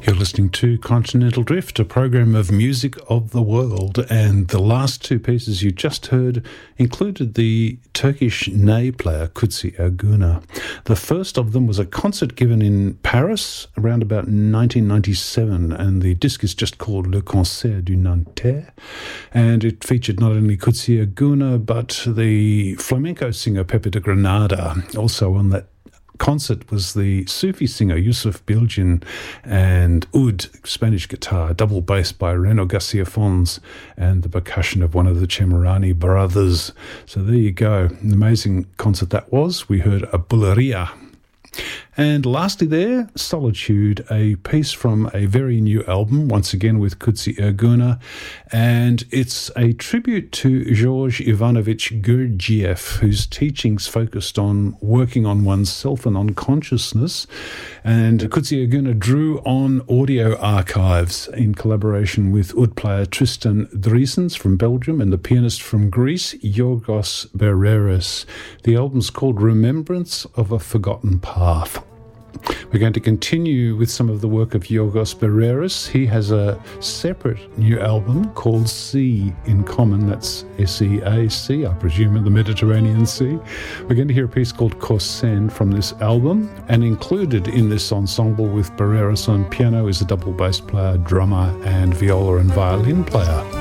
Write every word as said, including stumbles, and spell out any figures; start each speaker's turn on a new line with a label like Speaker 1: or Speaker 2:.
Speaker 1: You're listening to Continental Drift, a program of music of the world, and the last two pieces you just heard included the Turkish ney player Kutsi Ergüner. The first of them was a concert given in Paris around about nineteen ninety-seven, and the disc is just called Le Concert du Nanterre, and it featured not only Kutsi Ergüner but the flamenco singer Pepe de Granada. Also on that concert was the Sufi singer Yusuf Bilgin and oud, Spanish guitar, double bass by Reno Garcia Fons, and the percussion of one of the Chemirani brothers. So there you go. An amazing concert that was. We heard a Buleria. And lastly there, Solitude, a piece from a very new album, once again with Kutsi Ergüner, and it's a tribute to George Ivanovich Gurdjieff, whose teachings focused on working on oneself and on consciousness. And Kutsi Ergüner drew on audio archives in collaboration with oud player Tristan Driesens from Belgium and the pianist from Greece, Yorgos Bereris. The album's called Remembrance of a Forgotten Path. We're going to continue with some of the work of Yorgos Bereris. He has a separate new album called Sea in Common. That's S E A C, I presume, in the Mediterranean Sea. We're going to hear a piece called Kosen from this album, and included in this ensemble with Bereris on piano is a double bass player, drummer, and viola and violin player.